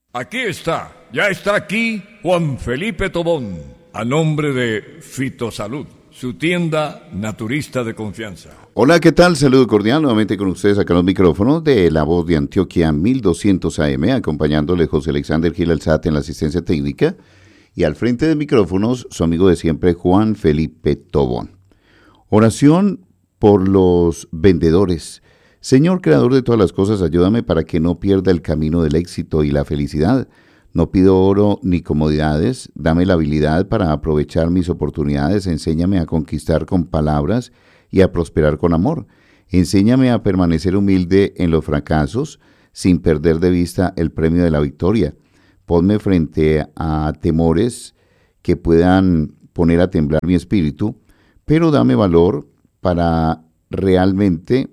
Aquí está, ya está aquí Juan Felipe Tobón, a nombre de Fitosalud, su tienda naturista de confianza. Hola, ¿qué tal? Saludo cordial nuevamente con ustedes acá en los micrófonos de La Voz de Antioquia 1200 AM, acompañándole José Alexander Gil Alzate en la asistencia técnica y al frente de micrófonos su amigo de siempre Juan Felipe Tobón. Oración por los vendedores. Señor creador de todas las cosas, ayúdame para que no pierda el camino del éxito y la felicidad. No pido oro ni comodidades, dame la habilidad para aprovechar mis oportunidades, enséñame a conquistar con palabras y a prosperar con amor. Enséñame a permanecer humilde en los fracasos, sin perder de vista el premio de la victoria. Ponme frente a temores que puedan poner a temblar mi espíritu, pero dame valor para realmente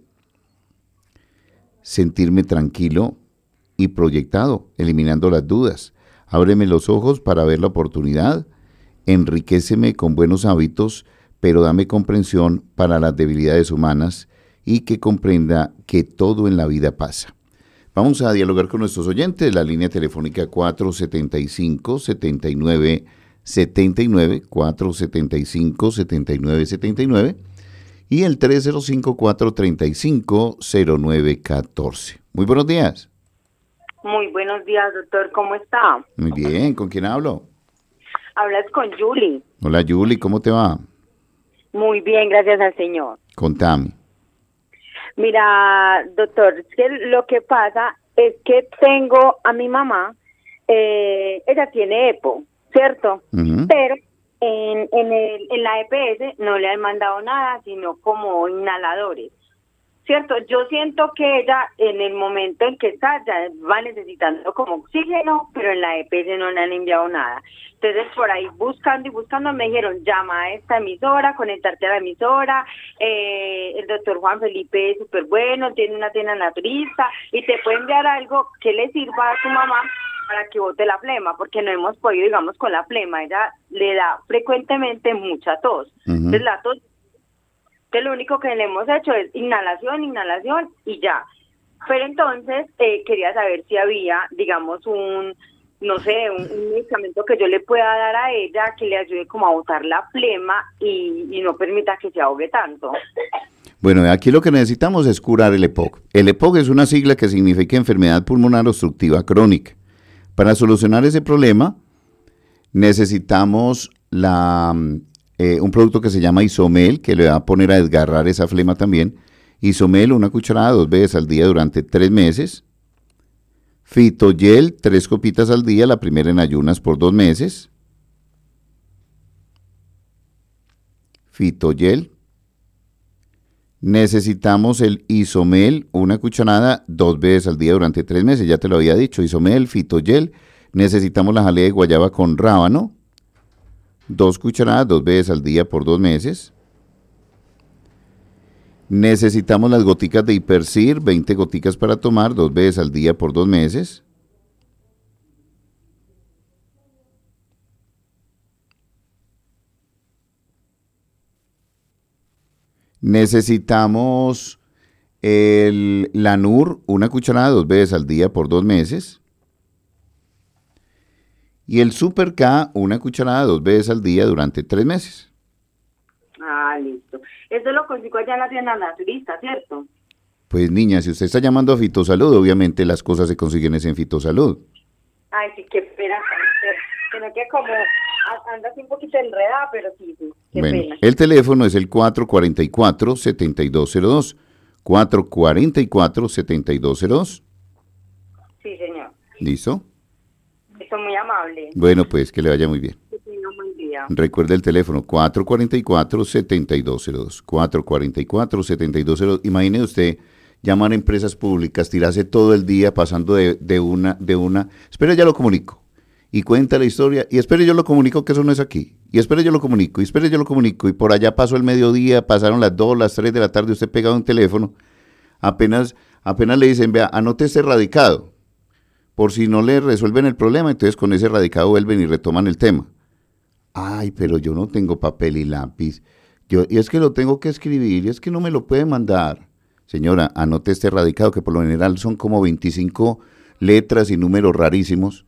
sentirme tranquilo y proyectado, eliminando las dudas. Ábreme los ojos para ver la oportunidad, enriquéceme con buenos hábitos, pero dame comprensión para las debilidades humanas y que comprenda que todo en la vida pasa. Vamos a dialogar con nuestros oyentes, la línea telefónica 475-7979, 475-7979, y el 305-435-0914. Muy buenos días. Muy buenos días, doctor. ¿Cómo está? Muy bien. ¿Con quién hablo? Hablas con Julie. Hola, Julie. ¿Cómo te va? Muy bien, gracias al Señor. Contame. Mira, doctor, es que lo que pasa es que tengo a mi mamá, ella tiene EPO, ¿cierto? Uh-huh. Pero en la EPS no le han mandado nada, sino como inhaladores, ¿cierto? Yo siento que ella en el momento en que está ya va necesitando como oxígeno, pero en la EPS no le han enviado nada. Entonces por ahí buscando y buscando me dijeron, llama a esta emisora, conectarte a la emisora, el doctor Juan Felipe es súper bueno, tiene una tienda naturista y te puede enviar algo que le sirva a tu mamá para que bote la flema, porque no hemos podido, digamos, con la flema, ella le da frecuentemente mucha tos. Uh-huh. Entonces la tos, que lo único que le hemos hecho es inhalación y ya. Pero entonces quería saber si había, digamos, un medicamento que yo le pueda dar a ella que le ayude como a botar la flema y no permita que se ahogue tanto. Bueno, aquí lo que necesitamos es curar el EPOC. El EPOC es una sigla que significa enfermedad pulmonar obstructiva crónica. Para solucionar ese problema necesitamos un producto que se llama Isomel, que le va a poner a desgarrar esa flema también. Isomel, una cucharada 2 veces al día durante 3 meses. Fitogel, 3 copitas al día, la primera en ayunas por 2 meses. Fitogel. Necesitamos el Isomel, una cucharada 2 veces al día durante 3 meses, ya te lo había dicho, Isomel, Fitogel. Necesitamos la jalea de guayaba con rábano, 2 cucharadas 2 veces al día por 2 meses. Necesitamos las goticas de Hipercir, 20 goticas para tomar 2 veces al día por 2 meses. Necesitamos el Lanur, una cucharada 2 veces al día por 2 meses. Y el Super K, una cucharada 2 veces al día durante 3 meses. Ah, listo. Eso lo consigo allá en la tienda naturista, ¿cierto? Pues niña, si usted está llamando a Fitosalud, obviamente las cosas se consiguen en Fitosalud. Ay, sí, qué pena. Sino que como anda así un poquito enredada, pero sí, qué pena. El teléfono es el 444-7202. 444-7202. Sí, señor. ¿Listo? Eso muy amable. Bueno, pues que le vaya muy bien. Que tenga un buen día. Recuerde el teléfono 444-7202. 444-7202. Imagine usted llamar a empresas públicas, tirarse todo el día pasando de una. Espera, ya lo comunico. Y cuenta la historia, y espere yo lo comunico que eso no es aquí, y espere yo lo comunico, y por allá pasó el mediodía, pasaron las 2, las 3 de la tarde, usted pegado un teléfono, apenas le dicen, vea, anote este radicado, por si no le resuelven el problema, entonces con ese radicado vuelven y retoman el tema. Ay, pero yo no tengo papel y lápiz, y es que lo tengo que escribir, y es que no me lo puede mandar. Señora, anote este radicado, que por lo general son como 25 letras y números rarísimos.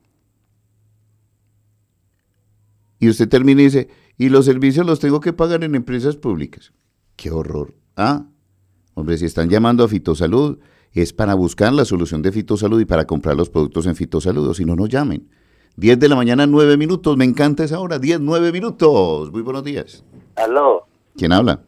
Y usted termina y dice, y los servicios los tengo que pagar en empresas públicas. ¡Qué horror! Hombre, si están llamando a Fitosalud, es para buscar la solución de Fitosalud y para comprar los productos en Fitosalud, o si no, no llamen. 10 de la mañana, 9 minutos, me encanta esa hora, 10, 9 minutos. Muy buenos días. Aló. ¿Quién habla?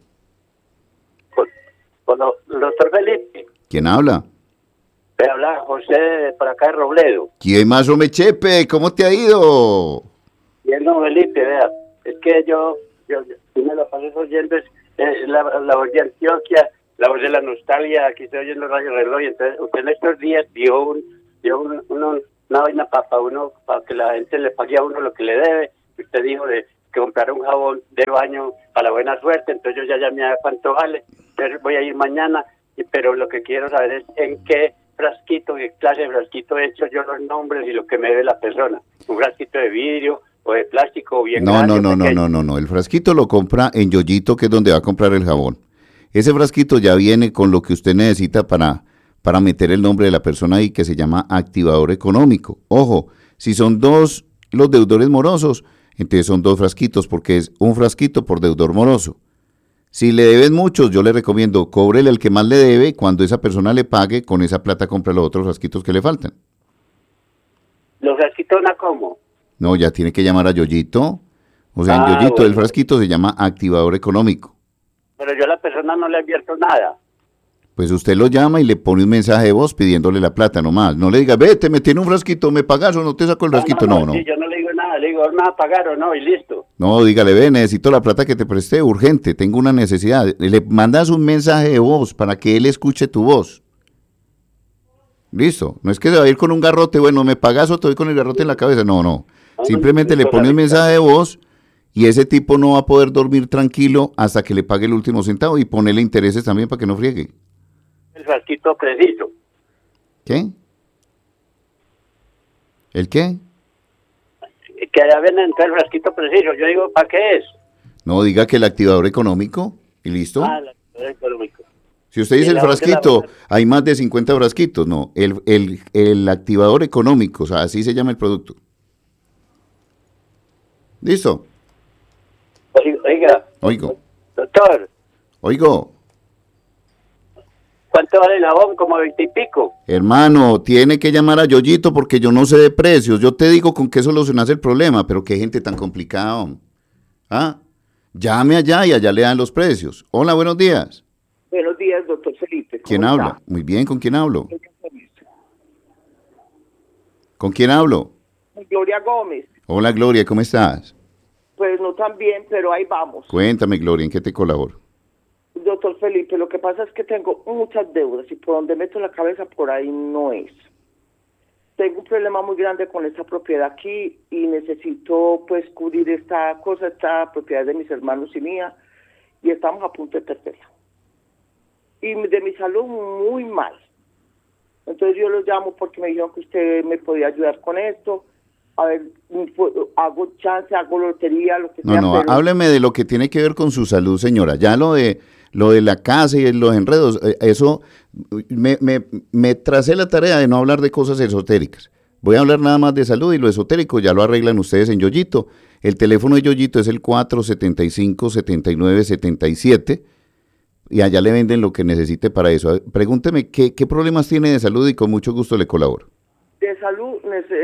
Con el doctor Felipe. ¿Quién habla? Me habla José por acá de Robledo. ¿Quién más, hombre, Chepe? ¿Cómo te ha ido? Bien, don Felipe, vea, es que yo me lo paso oyendo, es la voz de Antioquia, la voz de la nostalgia, aquí estoy oyendo Radio Reloj, y entonces usted en estos días dio una vaina para que la gente le pague a uno lo que le debe. Usted dijo de que comprar un jabón de baño para la buena suerte, entonces yo ya llamé a cuánto vale, entonces voy a ir mañana, pero lo que quiero saber es en qué frasquito, qué clase de frasquito he hecho yo los nombres y lo que me debe la persona. Un frasquito de vidrio o de plástico bien grande. No, el frasquito lo compra en Yoyito, que es donde va a comprar el jabón. Ese frasquito ya viene con lo que usted necesita para meter el nombre de la persona ahí, que se llama activador económico. Ojo, si son dos los deudores morosos, entonces son 2 frasquitos, porque es un frasquito por deudor moroso. Si le deben muchos, yo le recomiendo, cóbrele al que más le debe, cuando esa persona le pague, con esa plata compra los otros frasquitos que le faltan. ¿Los frasquitos cómo? No, ya tiene que llamar a Yoyito. O sea, en Yoyito bueno. el frasquito se llama activador económico. Pero yo a la persona no le advierto nada. Pues usted lo llama y le pone un mensaje de voz pidiéndole la plata nomás. No le diga, vete, me tiene un frasquito, ¿me pagas o no te saco el frasquito? No. Sí, yo no le digo nada, le digo, ¿me va a pagar o no? Y listo. No, dígale, ve, necesito la plata que te presté, urgente, tengo una necesidad. Le mandas un mensaje de voz para que él escuche tu voz. Listo. No es que se va a ir con un garrote, bueno, ¿me pagas o te doy con el garrote en la cabeza? No. Simplemente le pone un mensaje de voz y ese tipo no va a poder dormir tranquilo hasta que le pague el último centavo y ponele intereses también para que no friegue. El frasquito preciso. ¿Qué? ¿El qué? Que allá viene entrar el frasquito preciso. Yo digo, ¿para qué es? No, diga que el activador económico y listo. El activador económico. Si usted dice el frasquito, hay más de 50 frasquitos. No, el activador económico, o sea, así se llama el producto. ¿Listo? Oiga. Oigo. Doctor. Oigo. ¿Cuánto vale el jabón? Como 20 y pico. Hermano, tiene que llamar a Yoyito porque yo no sé de precios. Yo te digo con qué solucionas el problema, pero qué gente tan complicada. Llame allá y allá le dan los precios. Hola, buenos días. Buenos días, doctor Felipe. ¿Quién habla? Muy bien, ¿con quién hablo? ¿Con quién hablo? Gloria Gómez. Hola, Gloria, ¿cómo estás? Pues no tan bien, pero ahí vamos. Cuéntame, Gloria, ¿en qué te colaboro? Doctor Felipe, lo que pasa es que tengo muchas deudas y por donde meto la cabeza por ahí no es. Tengo un problema muy grande con esta propiedad aquí y necesito pues cubrir esta propiedad de mis hermanos y mía, y estamos a punto de perderla. Y de mi salud muy mal. Entonces yo lo llamo porque me dijeron que usted me podía ayudar con esto. A ver, hago chance, hago lotería, lo que sea. No, pero hábleme de lo que tiene que ver con su salud, señora. Ya lo de la casa y los enredos, eso me tracé la tarea de no hablar de cosas esotéricas. Voy a hablar nada más de salud, y lo esotérico ya lo arreglan ustedes en Yoyito. El teléfono de Yoyito es el 475-7977 y allá le venden lo que necesite para eso. Pregúnteme qué problemas tiene de salud y con mucho gusto le colaboro. De salud,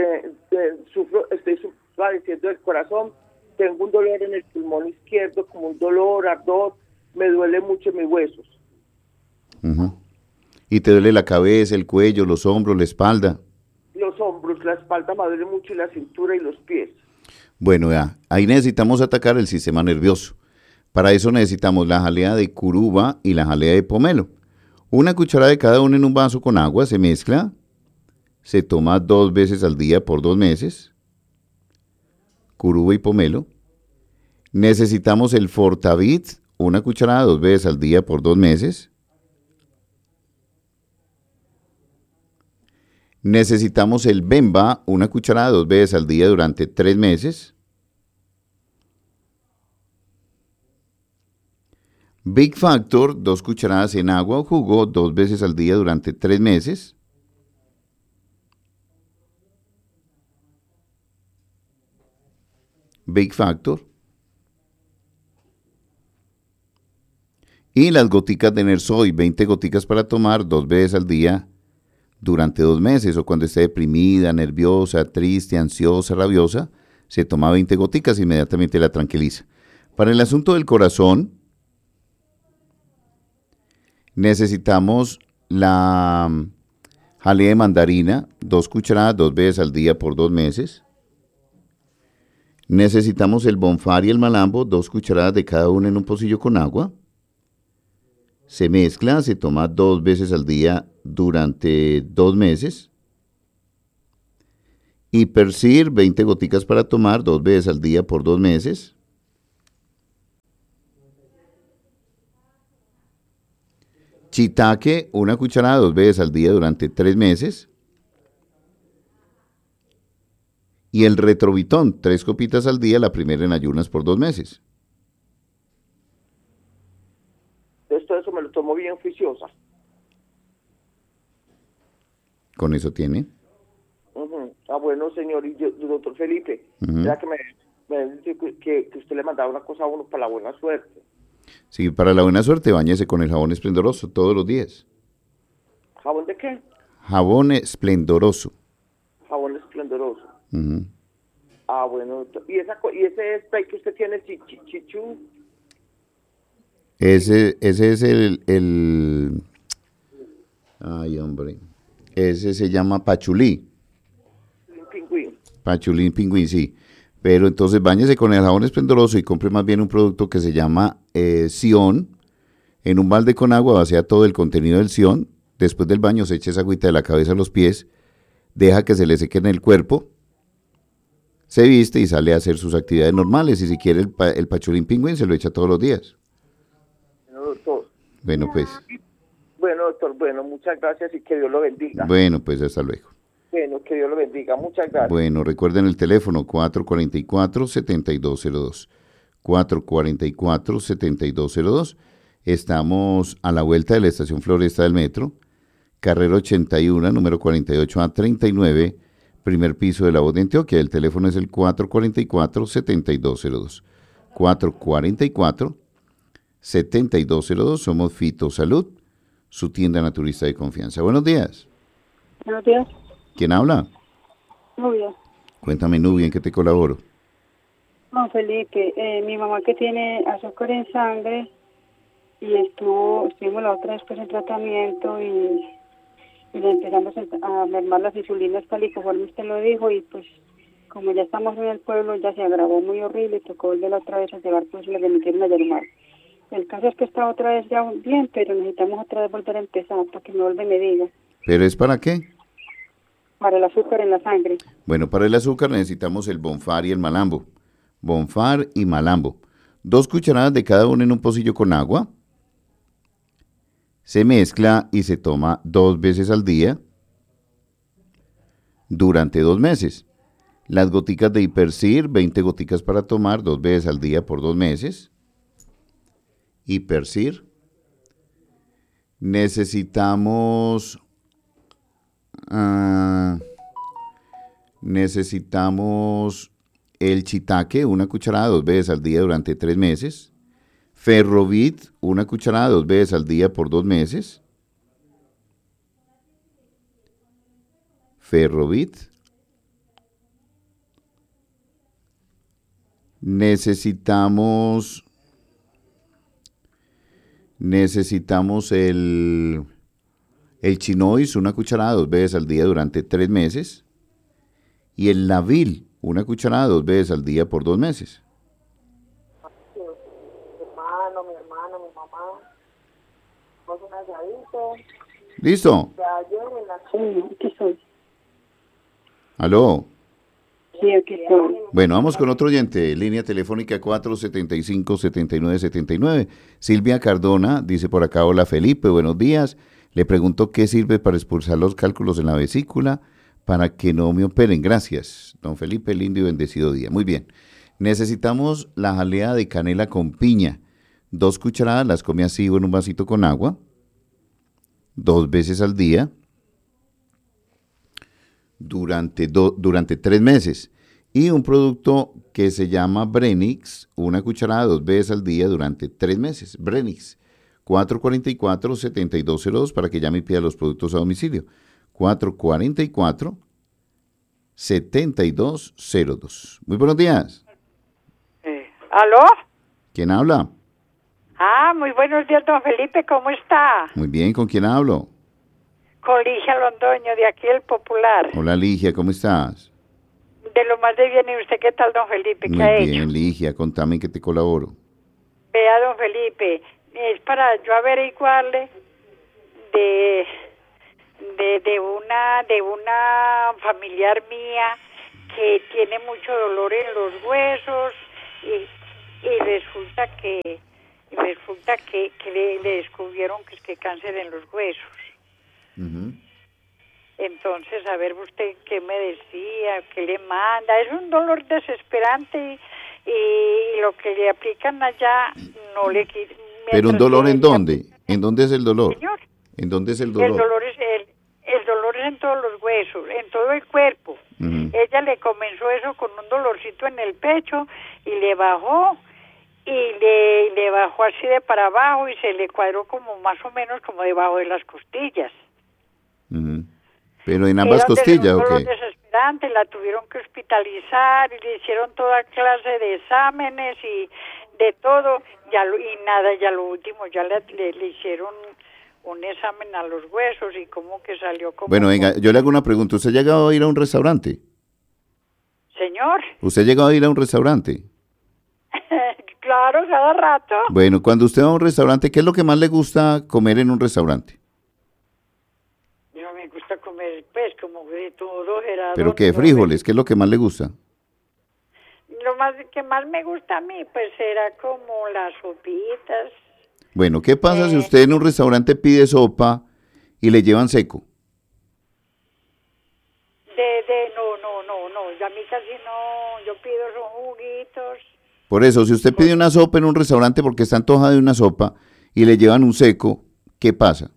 estoy padeciendo del corazón, tengo un dolor en el pulmón izquierdo, como un dolor, ardor, me duele mucho mis huesos. ¿Y te duele la cabeza, el cuello, los hombros, la espalda? Los hombros, la espalda me duele mucho, y la cintura y los pies. Bueno, ya, ahí necesitamos atacar el sistema nervioso. Para eso necesitamos la jalea de curuba y la jalea de pomelo. 1 cucharada de cada uno en un vaso con agua, se mezcla, se toma 2 veces al día por 2 meses. Curuba y pomelo. Necesitamos el Fortavit, 1 cucharada 2 veces al día por 2 meses. Necesitamos el Bemba, 1 cucharada 2 veces al día durante 3 meses. Big Factor, 2 cucharadas en agua o jugo 2 veces al día durante 3 meses. Big Factor. Y las goticas de Nersoy, 20 goticas para tomar 2 veces al día durante 2 meses, o cuando esté deprimida, nerviosa, triste, ansiosa, rabiosa, se toma 20 goticas, inmediatamente la tranquiliza. Para el asunto del corazón, necesitamos la jalea de mandarina, 2 cucharadas 2 veces al día por 2 meses. Necesitamos el bonfar y el malambo, 2 cucharadas de cada uno en un pocillo con agua. Se mezcla, se toma 2 veces al día durante 2 meses. Hipersir, 20 goticas para tomar 2 veces al día por 2 meses. Chitaque, 1 cucharada 2 veces al día durante 3 meses. Y el retrovitón, 3 copitas al día, la primera en ayunas por 2 meses. Todo eso me lo tomo bien juiciosa. Con eso tiene. Ah, bueno, señor, y doctor Felipe, ya que me dice que usted le mandaba una cosa a uno para la buena suerte. Sí, para la buena suerte, báñese con el jabón esplendoroso todos los días. ¿Jabón de qué? Jabón esplendoroso. Jabón esplendoroso. Ah, bueno, ¿y ese spray que usted tiene, chichu? Ese es el... Ay, hombre. Ese se llama Pachulí. Pingüín. Pachulín pingüín, sí. Pero entonces báñese con el jabón esplendoroso y compre más bien un producto que se llama Sion. En un balde con agua vacía todo el contenido del Sion. Después del baño se echa esa agüita de la cabeza a los pies. Deja que se le seque en el cuerpo. Se viste y sale a hacer sus actividades normales. Y si quiere el Pachulín pingüín se lo echa todos los días. Bueno, doctor. Bueno, pues. Bueno, doctor, bueno, muchas gracias y que Dios lo bendiga. Bueno, pues hasta luego. Bueno, que Dios lo bendiga. Muchas gracias. Bueno, recuerden el teléfono 444-7202. 444-7202. Estamos a la vuelta de la estación Floresta del Metro, carrera 81, número 48A39, primer piso de La Voz de Antioquia. El teléfono es el 444-7202. 444-7202. Somos Fito Salud, su tienda naturista de confianza. Buenos días. Buenos días. ¿Quién habla? Nubia. Cuéntame, Nubia, ¿en qué te colaboro? No, Felipe, mi mamá que tiene azúcar en sangre y estuvimos la otra vez pues en tratamiento y le empezamos a mermar las insulinas tal y conforme usted lo dijo, y pues como ya estamos en el pueblo ya se agravó muy horrible y tocó volver otra vez a llevar, pues le remitieron a Yarumar. El caso es que está otra vez ya bien, pero necesitamos otra vez volver a empezar para que me vuelva y me diga. ¿Pero es para qué? Para el azúcar en la sangre. Bueno, para el azúcar necesitamos el bonfar y el malambo. Bonfar y malambo. 2 cucharadas de cada uno en un pocillo con agua. Se mezcla y se toma 2 veces al día durante 2 meses. Las goticas de Hipersir, 20 goticas para tomar 2 veces al día por 2 meses. Hipersir. Necesitamos el chitaque, 1 cucharada 2 veces al día durante 3 meses. Ferrovit, 1 cucharada 2 veces al día por 2 meses. Ferrovit. Necesitamos el chinois, 1 cucharada 2 veces al día durante 3 meses. Y el Navil, 1 cucharada 2 veces al día por 2 meses. Mi hermano, mi mamá. Vamos un asadito. ¿Listo? Sí, aquí soy. ¿Aló? Sí, aquí estoy. Bueno, vamos con otro oyente. Línea telefónica 475-7979. Silvia Cardona dice por acá: hola Felipe, buenos días. Le pregunto qué sirve para expulsar los cálculos en la vesícula para que no me operen. Gracias, don Felipe, lindo y bendecido día. Muy bien. Necesitamos la jalea de canela con piña. 2 cucharadas, las come así o en un vasito con agua. 2 veces al día. Durante 3 meses. y un producto que se llama Brenix, una cucharada 2 veces al día durante 3 meses. Brenix, 444-7202 para que llame y pida los productos a domicilio. 444-7202. Muy buenos días. ¿Aló? ¿Quién habla? Muy buenos días, don Felipe, ¿cómo está? Muy bien, ¿con quién hablo? Con Ligia Londoño, de aquí el Popular. Hola Ligia, ¿cómo estás? De lo más de bien, ¿y usted qué tal, don Felipe? ¿Qué Muy ha bien, hecho? Ligia, contame que te colaboro. Vea, don Felipe, es para yo averiguarle de una familiar mía que tiene mucho dolor en los huesos y resulta que le descubrieron que es que cáncer en los huesos. Uh-huh. Entonces, a ver usted qué me decía, qué le manda. Es un dolor desesperante y lo que le aplican allá no le quita. ¿Pero un dolor en dónde? ¿En dónde es el dolor? Señor, ¿En dónde es el dolor? el dolor es en todos los huesos, en todo el cuerpo. Uh-huh. Ella le comenzó eso con un dolorcito en el pecho y le bajó le bajó así de para abajo y se le cuadró como más o menos como debajo de las costillas. Uh-huh. ¿Pero en ambas costillas o qué? Desesperante, la tuvieron que hospitalizar y le hicieron toda clase de exámenes y de todo, ya lo último, ya le hicieron un examen a los huesos y como que salió como... Bueno, venga, yo le hago una pregunta. ¿Usted ha llegado a ir a un restaurante? Señor. ¿Usted ha llegado a ir a un restaurante? Claro, cada rato. Bueno, cuando usted va a un restaurante, ¿qué es lo que más le gusta comer en un restaurante? Yo me gusta comer, pues, como de todo, Gerardo. ¿Pero qué? ¿Frijoles? ¿Qué es lo que más le gusta? Lo que más me gusta a mí, pues, era como las sopitas. Bueno, ¿qué pasa si usted en un restaurante pide sopa y le llevan seco? No, a mí casi no, yo pido son juguitos. Por eso, si usted pide una sopa en un restaurante porque está antojada de una sopa y le llevan un seco, ¿qué pasa?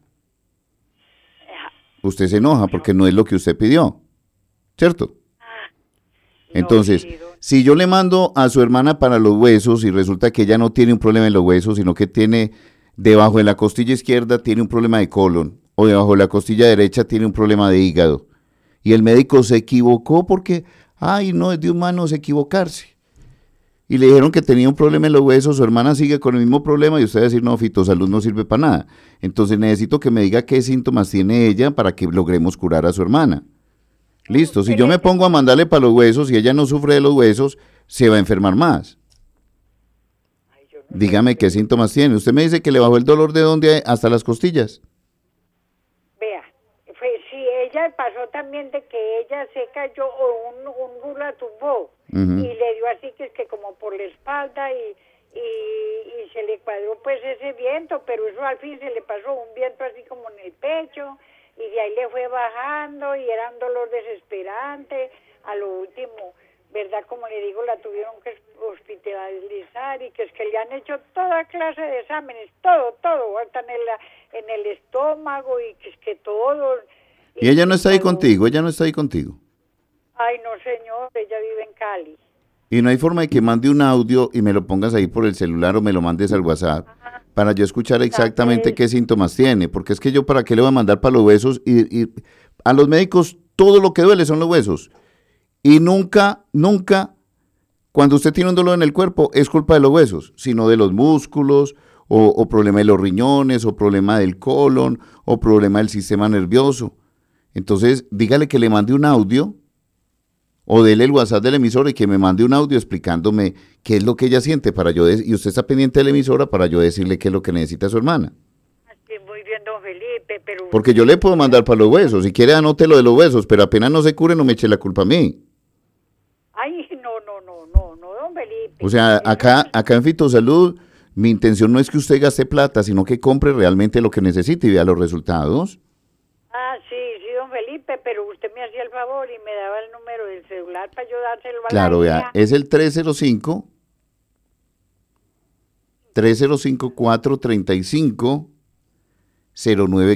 Usted se enoja porque no es lo que usted pidió, ¿cierto? Entonces, si yo le mando a su hermana para los huesos y resulta que ella no tiene un problema en los huesos, sino que tiene debajo de la costilla izquierda tiene un problema de colon o debajo de la costilla derecha tiene un problema de hígado y el médico se equivocó porque, no es de humanos equivocarse. Y le dijeron que tenía un problema en los huesos, su hermana sigue con el mismo problema y usted va a decir, no, Fitosalud no sirve para nada. Entonces necesito que me diga qué síntomas tiene ella para que logremos curar a su hermana. Listo, si yo me pongo a mandarle para los huesos y ella no sufre de los huesos, se va a enfermar más. Dígame qué síntomas tiene. Usted me dice que le bajó el dolor de dónde hasta las costillas. Vea, sí, ella pasó también de que ella se cayó o un bus la tumbó. Uh-huh. Y le dio así que es que como por la espalda y se le cuadró pues ese viento, pero eso al fin se le pasó un viento así como en el pecho y de ahí le fue bajando y era un dolor desesperante. A lo último, ¿verdad? Como le digo, la tuvieron que hospitalizar y que es que le han hecho toda clase de exámenes, todo, hasta en el estómago y que es que todo. ¿Y ella no está ahí contigo? ¿Ella no está ahí contigo? Ay, no, señor, ella vive en Cali. Y no hay forma de que mande un audio y me lo pongas ahí por el celular o me lo mandes al WhatsApp para yo escuchar exactamente qué síntomas tiene, porque es que yo para qué le voy a mandar para los huesos y a los médicos todo lo que duele son los huesos y nunca, cuando usted tiene un dolor en el cuerpo es culpa de los huesos, sino de los músculos o problema de los riñones o problema del colon o problema del sistema nervioso. Entonces dígale que le mande un audio o dele el WhatsApp de la emisora y que me mande un audio explicándome qué es lo que ella siente para yo y usted está pendiente de la emisora para yo decirle qué es lo que necesita su hermana. Sí, muy bien, don Felipe, pero... Porque yo le puedo mandar para los huesos, si quiere anote lo de los huesos, pero apenas no se cure no me eche la culpa a mí. Ay, no, don Felipe. O sea, acá en Fitosalud, mi intención no es que usted gaste plata, sino que compre realmente lo que necesite y vea los resultados. Sí, don Felipe, pero usted me hacía el favor y me daba el número del celular para yo dárselo a Claro, vea, es el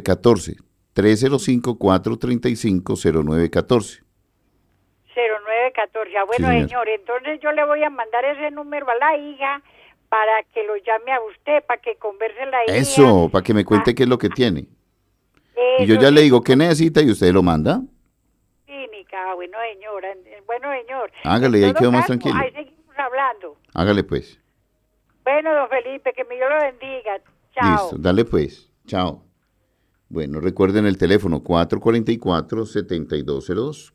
305-435-0914. 305-435-0914. 14. Bueno, Sí, señor, entonces yo le voy a mandar ese número a la hija para que lo llame a usted, para que converse la hija. Eso, para que me cuente qué es lo que tiene. Y yo Eso, ya le sí. digo qué necesita y usted lo manda. Clínica, bueno, señora. Bueno, señor. Hágale, En ahí todo quedo más caso, tranquilo. Ahí seguimos hablando. Hágale pues. Bueno, don Felipe, que mi Dios lo bendiga. Chao. Listo, dale pues. Chao. Bueno, recuerden el teléfono 444-7202,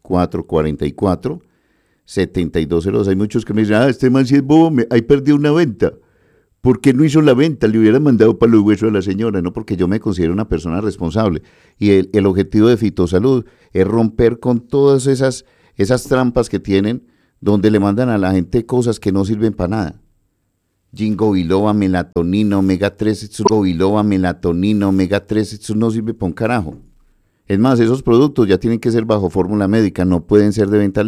444-7202. Hay muchos que me dicen, este man sí es bobo, ahí perdió una venta. ¿Por qué no hizo la venta? Le hubiera mandado para los huesos a la señora, no, porque yo me considero una persona responsable. Y el objetivo de Fitosalud es romper con todas esas trampas que tienen, donde le mandan a la gente cosas que no sirven para nada. Ginkgo biloba, melatonina, omega 3, ginkgo biloba, melatonina, omega 3, eso no sirve para un carajo. Es más, esos productos ya tienen que ser bajo fórmula médica, no pueden ser de venta libre.